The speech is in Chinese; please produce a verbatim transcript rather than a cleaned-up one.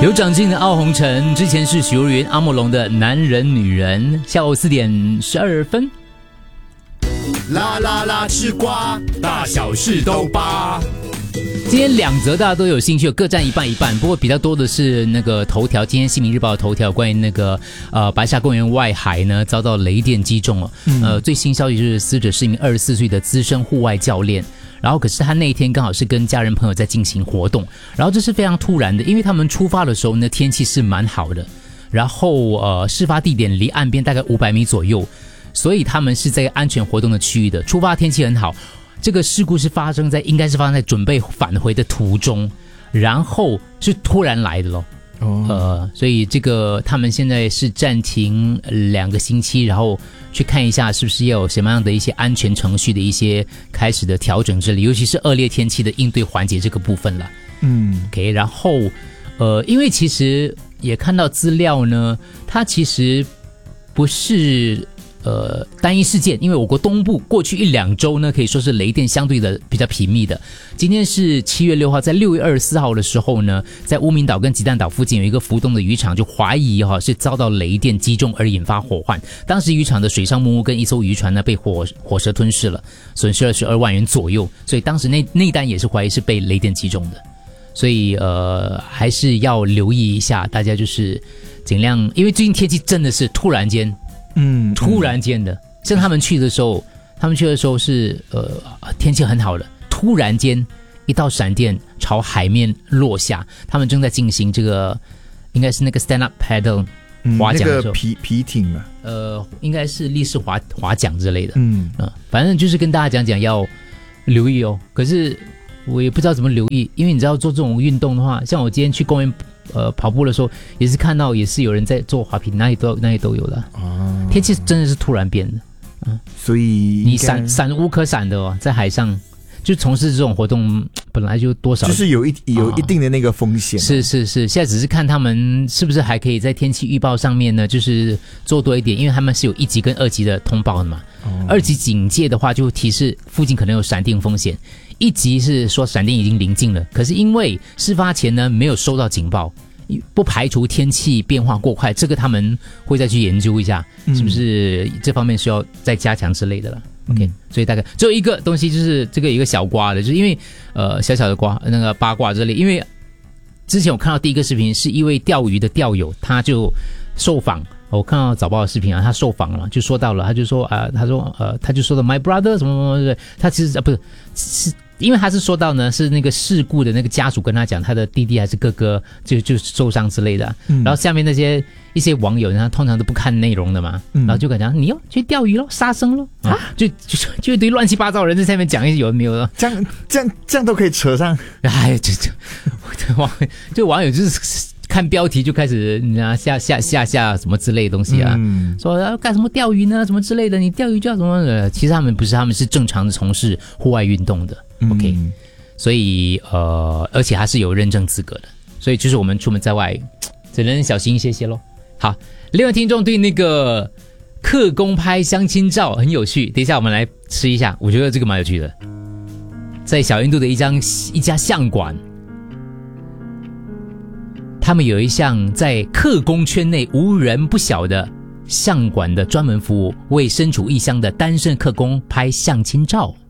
有长进的傲红尘，之前是许茹芸、阿莫龙的男人女人。下午四点十二分， 啦啦啦吃瓜，大小事都扒。 今天两则大家都有兴趣，各占一半一半。不过比较多的是那个头条，今天《新民日报》的头条关于那个呃白沙公园外海呢遭到雷电击中哦。嗯、呃，最新消息就是死者是一名二十四岁的资深户外教练。然后可是他那一天刚好是跟家人朋友在进行活动，然后这是非常突然的，因为他们出发的时候呢天气是蛮好的，然后呃事发地点离岸边大概五百米左右，所以他们是在安全活动的区域的，出发天气很好。这个事故是发生在应该是发生在准备返回的途中，然后是突然来的咯。哦、呃，所以这个他们现在是暂停两个星期，然后去看一下是不是要有什么样的一些安全程序的一些开始的调整之类，尤其是恶劣天气的应对环节这个部分了。嗯 ，OK， 然后呃，因为其实也看到资料呢，它其实不是。呃，单一事件，因为我国东部过去一两周呢，可以说是雷电相对的比较频密的。今天是七月六号，在六月二十四号的时候呢，在乌名岛跟鸡蛋岛附近有一个浮动的渔场，就怀疑哈、哦、是遭到雷电击中而引发火患。当时渔场的水上木屋跟一艘渔船呢被火火蛇吞噬了，损失二十二万元左右。所以当时那那单也是怀疑是被雷电击中的。所以呃，还是要留意一下，大家就是尽量，因为最近天气真的是突然间。嗯，突然间的，像他们去的时候，他们去的时候是呃天气很好的，突然间一道闪电朝海面落下，他们正在进行这个应该是那个 stand up paddle 划桨的时候， 那个皮皮艇啊， 呃，应该是立式划划桨之类的，嗯啊、呃，反正就是跟大家讲讲要留意哦。可是我也不知道怎么留意，因为你知道做这种运动的话，像我今天去公园。呃，跑步的时候也是看到，也是有人在做滑冰，哪里都哪里都有的。哦，天气真的是突然变的，嗯， 所以你闪闪无可闪的哦，在海上就从事这种活动，本来就多少就是有一有一定的那个风险、啊哦。是是是，现在只是看他们是不是还可以在天气预报上面呢，就是做多一点，因为他们是有一级跟二级的通报的嘛。哦、二级警戒的话，就提示附近可能有闪电风险。一级是说闪电已经临近了，可是因为事发前呢没有收到警报，不排除天气变化过快，这个他们会再去研究一下，嗯、是不是这方面需要再加强之类的了。嗯、OK， 所以大概最后一个东西就是这个一个小瓜的，就是因为呃小小的瓜那个八卦之类，因为之前我看到第一个视频是一位钓鱼的钓友，他就受访。我看到早报的视频啊，他受访了，就说到了，他就说啊、呃，他说呃，他就说的 my brother 什么什么什么，他其实啊不是是。因为他是说到呢，是那个事故的那个家属跟他讲，他的弟弟还是哥哥就就受伤之类的。嗯、然后下面那些一些网友，他通常都不看内容的嘛，嗯、然后就敢讲你要去钓鱼咯，杀生咯，啊，就就就一堆乱七八糟的人在下面讲一些有的没有的， 这样这样这样都可以扯上。 哎，这这网就网友就是看标题就开始啊下下下下什么之类的东西啊，嗯、说要干什么钓鱼呢，什么之类的，你钓鱼就要什么的。其实他们不是，他们是正常的从事户外运动的。OK， 所以呃，而且还是有认证资格的，所以就是我们出门在外，只能小心一些些咯。好，另外听众对那个客工拍相亲照很有趣，等一下我们来吃一下，我觉得这个蛮有趣的。在小印度的一家一家相馆，他们有一项在客工圈内无人不晓的相馆的专门服务，为身处异乡的单身客工拍相亲照。